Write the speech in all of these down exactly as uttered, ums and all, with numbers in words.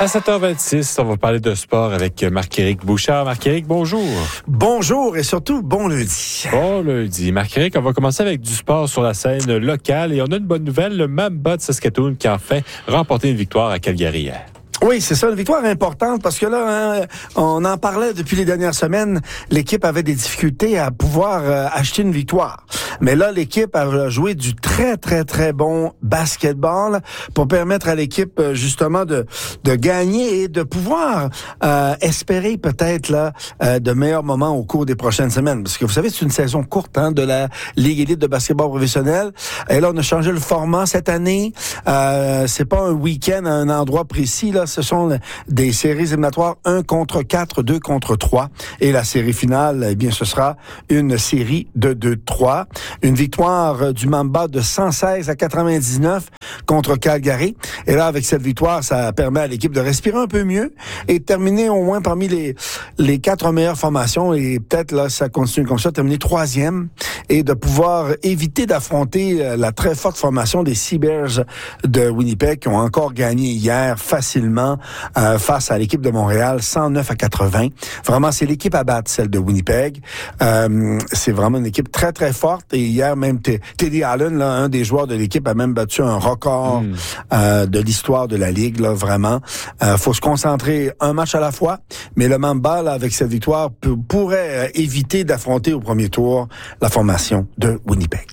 À sept heures vingt-six, on va parler de sport avec Marc-Éric Bouchard. Marc-Éric, bonjour. Bonjour et surtout, bon lundi. Bon lundi. Marc-Éric, on va commencer avec du sport sur la scène locale et on a une bonne nouvelle, le Mamba de Saskatoon qui a enfin remporté une victoire à Calgary hier. Oui, c'est ça, une victoire importante parce que là, hein, on en parlait depuis les dernières semaines, l'équipe avait des difficultés à pouvoir euh, acheter une victoire. Mais là, l'équipe a joué du très, très, très bon basketball pour permettre à l'équipe justement de, de gagner et de pouvoir euh, espérer peut-être là euh, de meilleurs moments au cours des prochaines semaines. Parce que vous savez, c'est une saison courte hein, de la Ligue élite de basketball professionnel. Et là, on a changé le format cette année. Euh, c'est pas un week-end à un endroit précis, là. Ce sont des séries éliminatoires un contre quatre, deux contre trois. Et la série finale, eh bien, ce sera une série de deux trois. Une victoire du Mamba de cent seize à quatre-vingt-dix-neuf contre Calgary. Et là, avec cette victoire, ça permet à l'équipe de respirer un peu mieux et de terminer au moins parmi les, les quatre meilleures formations. Et peut-être, là, ça continue comme ça, terminer troisième et de pouvoir éviter d'affronter la très forte formation des Sea Bears de Winnipeg qui ont encore gagné hier facilement euh, face à l'équipe de Montréal, cent neuf à quatre-vingts. Vraiment, c'est l'équipe à battre, celle de Winnipeg. Euh, c'est vraiment une équipe très, très forte. Et hier, même T- Teddy Allen, là, un des joueurs de l'équipe, a même battu un record mm. euh, de l'histoire de la Ligue, là, vraiment. Euh, faut se concentrer un match à la fois. Mais le Mamba, là, avec cette victoire, p- pourrait euh, éviter d'affronter au premier tour la formation de Winnipeg.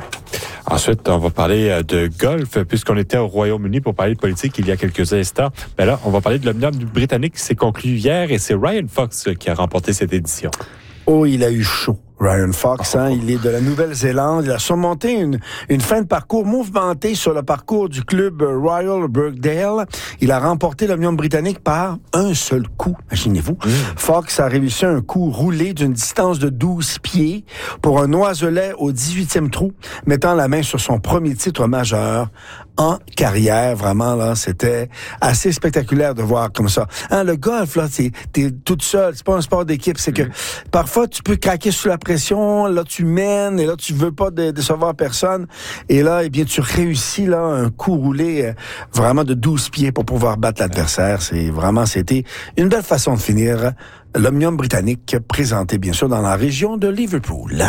Ensuite, on va parler de golf, puisqu'on était au Royaume-Uni pour parler de politique il y a quelques instants. Mais là, on va parler de l'Omnium britannique qui s'est conclu hier et c'est Ryan Fox qui a remporté cette édition. Oh, il a eu chaud. Ryan Fox, hein, il est de la Nouvelle-Zélande. Il a surmonté une, une fin de parcours mouvementée sur le parcours du club Royal Birkdale. Il a remporté l'Omnium britannique par un seul coup, imaginez-vous. Mmh. Fox a réussi un coup roulé d'une distance de douze pieds pour un oiselet au dix-huitième trou, mettant la main sur son premier titre majeur en carrière. Vraiment, là, c'était assez spectaculaire de voir comme ça. Hein, le golf, là, t'es, t'es toute seule. C'est pas un sport d'équipe. C'est que mmh. parfois, tu peux craquer sous la pression, là tu mènes et là tu veux pas dé- décevoir personne et là eh bien tu réussis là un coup roulé euh, vraiment de douze pieds pour pouvoir battre l'adversaire. C'est vraiment c'était une belle façon de finir l'Omnium britannique présenté bien sûr dans la région de Liverpool.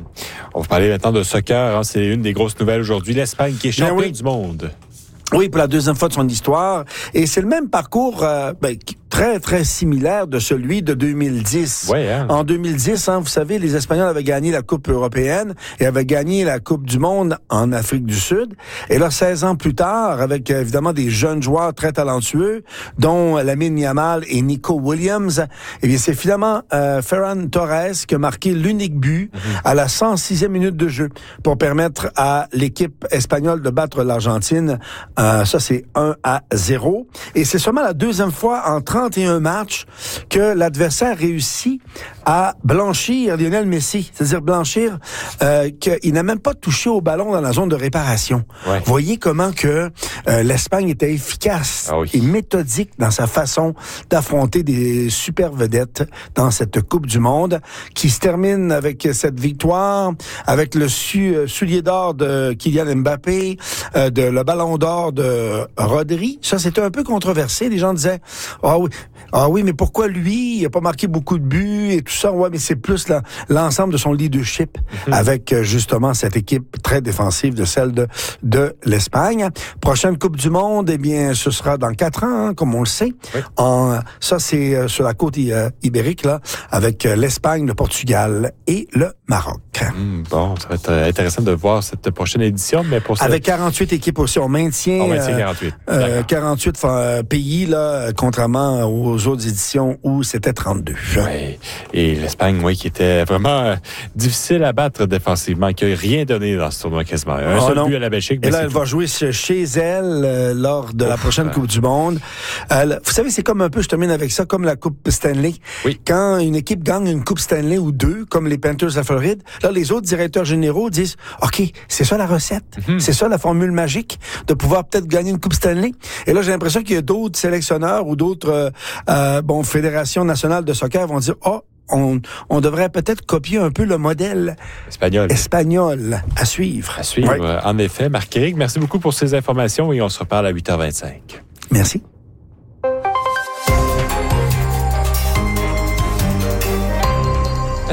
On va parler maintenant de soccer, hein. C'est une des grosses nouvelles aujourd'hui, l'Espagne qui est championne oui. du monde. Oui, pour la deuxième fois de son histoire. Et c'est le même parcours euh, ben, très, très similaire de celui de deux mille dix. Ouais, hein. En deux mille dix, hein, vous savez, les Espagnols avaient gagné la Coupe européenne et avaient gagné la Coupe du monde en Afrique du Sud. Et là, seize ans plus tard, avec euh, évidemment des jeunes joueurs très talentueux, dont Lamine Yamal et Nico Williams, eh bien, c'est finalement euh, Ferran Torres qui a marqué l'unique but mm-hmm. à la cent sixième minute de jeu pour permettre à l'équipe espagnole de battre l'Argentine. Euh, ça, c'est un à zéro. Et c'est seulement la deuxième fois en trente et un matchs que l'adversaire réussit à blanchir Lionel Messi. C'est-à-dire blanchir euh, qu'il n'a même pas touché au ballon dans la zone de réparation. Ouais. Voyez comment que euh, l'Espagne était efficace ah oui. et méthodique dans sa façon d'affronter des super vedettes dans cette Coupe du Monde qui se termine avec cette victoire, avec le su- soulier d'or de Kylian Mbappé, euh, de le ballon d'or de Rodri. Ça, c'était un peu controversé. Les gens disaient, ah oui, ah oui, mais pourquoi lui, il a pas marqué beaucoup de buts et tout ça. Ouais, mais c'est plus la, l'ensemble de son leadership mm-hmm. avec justement cette équipe très défensive de celle de, de l'Espagne. Prochaine Coupe du Monde, eh bien, ce sera dans quatre ans, hein, comme on le sait. Oui. En, ça, c'est euh, sur la côte euh, ibérique, là, avec euh, l'Espagne, le Portugal et le Maroc. Mmh, bon, ça va être intéressant de voir cette prochaine édition, mais pour ça... Avec quarante-huit équipes aussi, on maintient, on maintient quarante-huit. Euh, quarante-huit euh, pays, là, contrairement aux autres éditions où c'était trente-deux. Oui, et l'Espagne, oui, qui était vraiment euh, difficile à battre défensivement, qui n'a rien donné dans ce tournoi quasiment. Un oh, seul non. but à la Belgique. Et là, elle tout. va jouer chez elle euh, lors de Ouf, la prochaine euh... Coupe du Monde. Euh, vous savez, c'est comme un peu, je termine avec ça, comme la Coupe Stanley. Oui. Quand une équipe gagne une Coupe Stanley ou deux, comme les Panthers de la Floride, là, les autres directeurs généraux disent, OK, c'est ça la recette, mm-hmm. c'est ça la formule magique de pouvoir peut-être gagner une Coupe Stanley. Et là, j'ai l'impression qu'il y a d'autres sélectionneurs ou d'autres euh, euh, bon fédérations nationales de soccer vont dire, oh, On, on devrait peut-être copier un peu le modèle espagnol, espagnol à suivre. À suivre, ouais. En effet. Marc-Éric, merci beaucoup pour ces informations et on se reparle à huit heures vingt-cinq. Merci.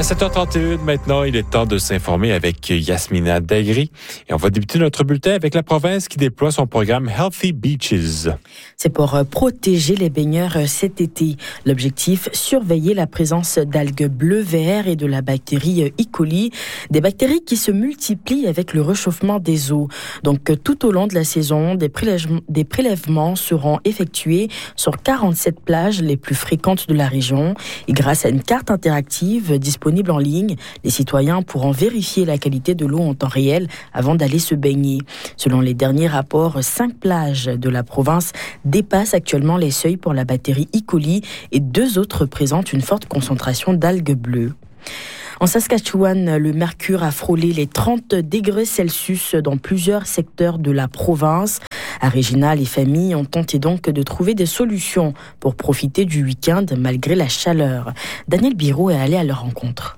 À sept heures trente et un, maintenant, il est temps de s'informer avec Yasmina Dagri. Et on va débuter notre bulletin avec la province qui déploie son programme Healthy Beaches. C'est pour protéger les baigneurs cet été. L'objectif, surveiller la présence d'algues bleu-vert et de la bactérie E. coli, des bactéries qui se multiplient avec le réchauffement des eaux. Donc, tout au long de la saison, des prélèvements, des prélèvements seront effectués sur quarante-sept plages les plus fréquentes de la région. Et grâce à une carte interactive disponible en ligne, les citoyens pourront vérifier la qualité de l'eau en temps réel avant d'aller se baigner. Selon les derniers rapports, cinq plages de la province dépassent actuellement les seuils pour la bactérie E. coli et deux autres présentent une forte concentration d'algues bleues. En Saskatchewan, le mercure a frôlé les trente degrés Celsius dans plusieurs secteurs de la province. À Regina, les familles ont tenté donc de trouver des solutions pour profiter du week-end malgré la chaleur. Daniel Biro est allé à leur rencontre.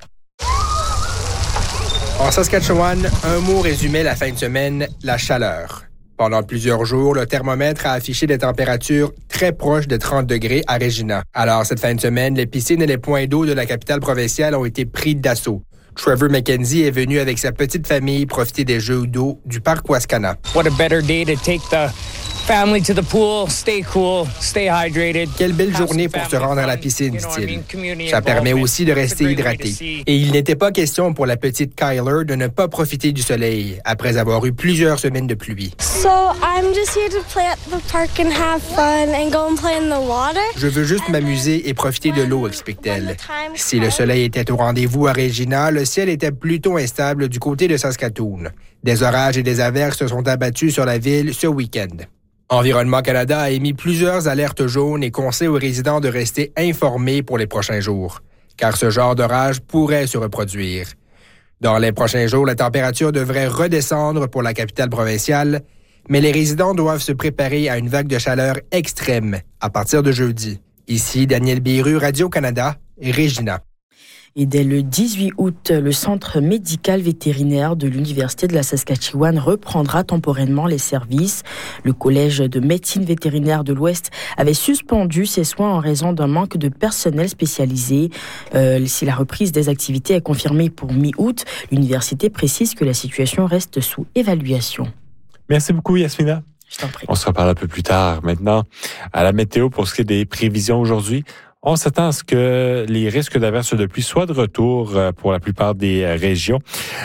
En Saskatchewan, un mot résumait la fin de semaine, la chaleur. Pendant plusieurs jours, le thermomètre a affiché des températures très proches de trente degrés à Regina. Alors, cette fin de semaine, les piscines et les points d'eau de la capitale provinciale ont été pris d'assaut. Trevor McKenzie est venu avec sa petite famille profiter des jeux d'eau du parc Wascana. What a better day to take the family to the pool, stay cool, stay hydrated. Quelle belle journée pour se rendre à la piscine, dit-il. Ça permet aussi de rester hydraté. Et il n'était pas question pour la petite Kyler de ne pas profiter du soleil après avoir eu plusieurs semaines de pluie. So I'm just here to play at the park and have fun and go and play in the water. Je veux juste m'amuser et profiter de l'eau, explique-t-elle. Si le soleil était au rendez-vous à Regina, le ciel était plutôt instable du côté de Saskatoon. Des orages et des averses se sont abattus sur la ville ce week-end. Environnement Canada a émis plusieurs alertes jaunes et conseille aux résidents de rester informés pour les prochains jours, car ce genre d'orage pourrait se reproduire. Dans les prochains jours, la température devrait redescendre pour la capitale provinciale, mais les résidents doivent se préparer à une vague de chaleur extrême à partir de jeudi. Ici, Daniel Biru, Radio-Canada, Regina. Et dès le dix-huit août, le centre médical vétérinaire de l'Université de la Saskatchewan reprendra temporairement les services. Le Collège de médecine vétérinaire de l'Ouest avait suspendu ses soins en raison d'un manque de personnel spécialisé. Euh, si la reprise des activités est confirmée pour mi-août, l'université précise que la situation reste sous évaluation. Merci beaucoup, Yasmina. Je t'en prie. On se reparle un peu plus tard. Maintenant, à la météo pour ce qui est des prévisions aujourd'hui. On s'attend à ce que les risques d'averses de pluie soient de retour pour la plupart des régions.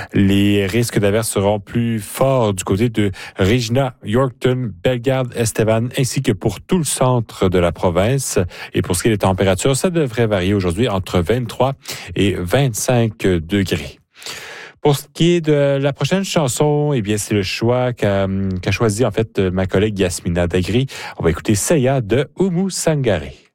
Les risques d'averses seront plus forts du côté de Regina, Yorkton, Bellegarde, Estevan, ainsi que pour tout le centre de la province. Et pour ce qui est des températures, ça devrait varier aujourd'hui entre vingt-trois et vingt-cinq degrés. Pour ce qui est de la prochaine chanson, eh bien, c'est le choix qu'a, qu'a choisi, en fait, ma collègue Yasmina Dagri. On va écouter Seya de Oumu Sangaré.